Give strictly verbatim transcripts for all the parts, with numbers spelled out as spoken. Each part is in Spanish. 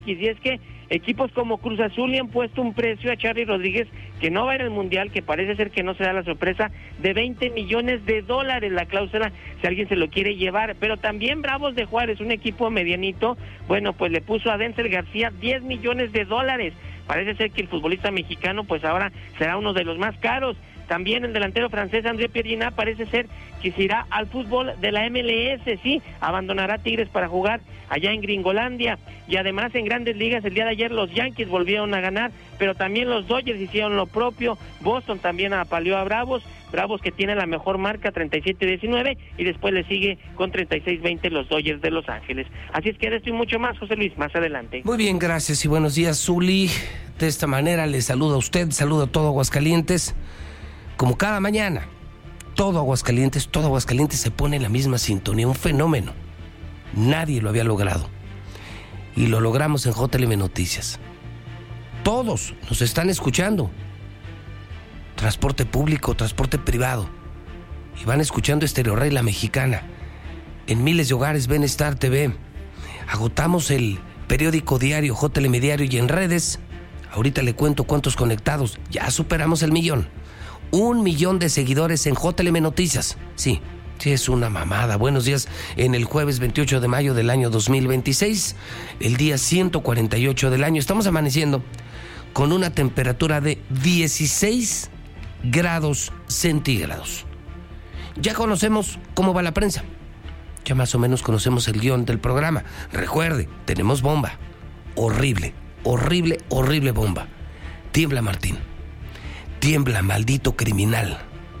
Y es que equipos como Cruz Azul le han puesto un precio a Charly Rodríguez que no va a ir al Mundial, que parece ser que no se da la sorpresa, de veinte millones de dólares la cláusula, si alguien se lo quiere llevar. Pero también Bravos de Juárez, un equipo medianito, bueno, pues le puso a Denzel García diez millones de dólares. Parece ser que el futbolista mexicano pues ahora será uno de los más caros. También el delantero francés André Pierre Ginaud parece ser que se irá al fútbol de la M L S, sí, abandonará Tigres para jugar allá en Gringolandia. Y además en Grandes Ligas el día de ayer los Yankees volvieron a ganar, pero también los Dodgers hicieron lo propio. Boston también apaleó a Bravos, Bravos que tiene la mejor marca, treinta y siete diecinueve, y después le sigue con treinta y seis veinte los Dodgers de Los Ángeles. Así es que de esto y mucho más, José Luis, más adelante. Muy bien, gracias y buenos días, Zuli. De esta manera le saludo a usted, saludo a todo Aguascalientes. Como cada mañana, todo Aguascalientes, todo Aguascalientes se pone en la misma sintonía, un fenómeno. Nadie lo había logrado. Y lo logramos en J L M Noticias. Todos nos están escuchando. Transporte público, transporte privado. Y van escuchando Estéreo Rey La Mexicana. En miles de hogares ven Star T V. Agotamos el periódico diario, J L M Diario, y en redes, ahorita le cuento cuántos conectados. Ya superamos el millón. Un millón de seguidores en J L M Noticias. Sí, sí, es una mamada. Buenos días en el jueves veintiocho de mayo del año dos mil veintiséis, el día ciento cuarenta y ocho del año. Estamos amaneciendo con una temperatura de dieciséis grados centígrados. Ya conocemos cómo va la prensa. Ya más o menos conocemos el guión del programa. Recuerde, tenemos bomba. Horrible, horrible, horrible bomba. Tiembla, Martín. Tiembla, maldito criminal.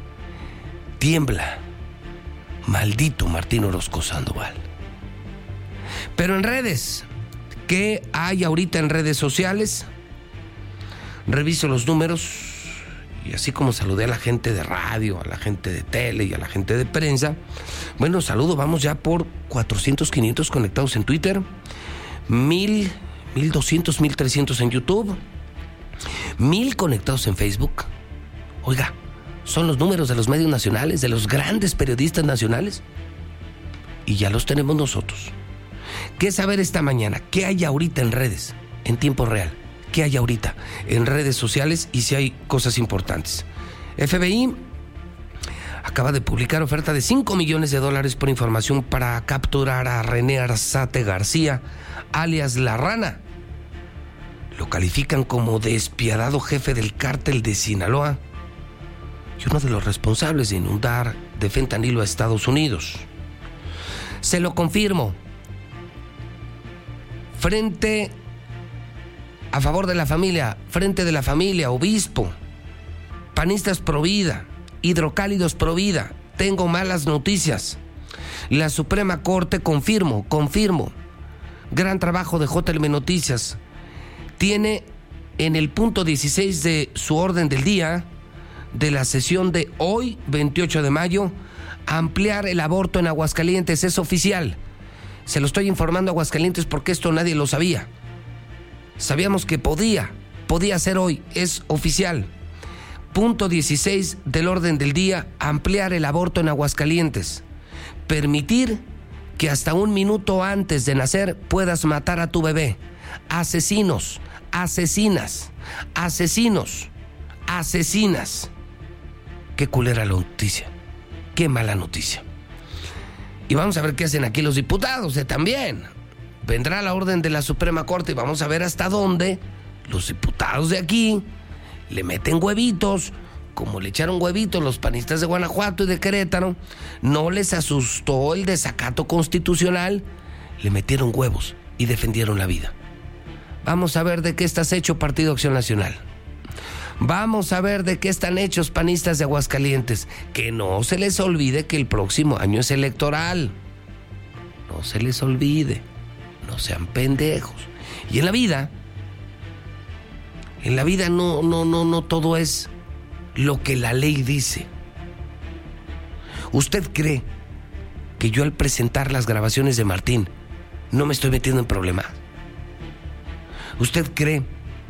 Tiembla, maldito Martín Orozco Sandoval. Pero en redes, ¿qué hay ahorita en redes sociales? Reviso los números y así como saludé a la gente de radio, a la gente de tele y a la gente de prensa, bueno, saludo, vamos ya por cuatrocientos, quinientos conectados en Twitter, mil, mil doscientos, mil trescientos en YouTube, mil conectados en Facebook. Oiga, son los números de los medios nacionales, de los grandes periodistas nacionales, y ya los tenemos nosotros. ¿Qué saber esta mañana? ¿Qué hay ahorita en redes, en tiempo real? ¿Qué hay ahorita en redes sociales y si hay cosas importantes? F B I acaba de publicar oferta de cinco millones de dólares por información para capturar a René Arzate García, alias La Rana. Lo califican como despiadado jefe del cártel de Sinaloa y uno de los responsables de inundar de fentanilo a Estados Unidos. Se lo confirmo. Frente a favor de la familia, Frente de la Familia, Obispo, panistas pro vida, hidrocálidos pro vida. Tengo malas noticias. La Suprema Corte, confirmo, confirmo. Gran trabajo de J L M Noticias. Tiene en el punto dieciséis de su orden del día de la sesión de hoy, veintiocho de mayo, ampliar el aborto en Aguascalientes. Es oficial. Se lo estoy informando a Aguascalientes porque esto nadie lo sabía. Sabíamos que podía, podía ser hoy. Es oficial. Punto dieciséis del orden del día, ampliar el aborto en Aguascalientes. Permitir que hasta un minuto antes de nacer puedas matar a tu bebé. Asesinos, asesinas, asesinos, asesinas. Qué culera la noticia, qué mala noticia. Y vamos a ver qué hacen aquí los diputados, eh, también. Vendrá la orden de la Suprema Corte y vamos a ver hasta dónde los diputados de aquí le meten huevitos, como le echaron huevitos los panistas de Guanajuato y de Querétaro. No les asustó el desacato constitucional, le metieron huevos y defendieron la vida. Vamos a ver de qué estás hecho, Partido Acción Nacional. Vamos a ver de qué están hechos panistas de Aguascalientes. Que no se les olvide que el próximo año es electoral. No se les olvide. No sean pendejos. Y en la vida, en la vida no, no, no, no todo es lo que la ley dice. ¿Usted cree que yo al presentar las grabaciones de Martín no me estoy metiendo en problemas? ¿Usted cree?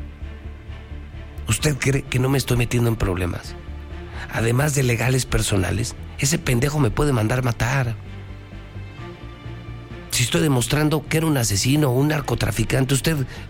¿Usted cree que no me estoy metiendo en problemas? Además de legales personales, ese pendejo me puede mandar matar. Si estoy demostrando que era un asesino, un narcotraficante. Usted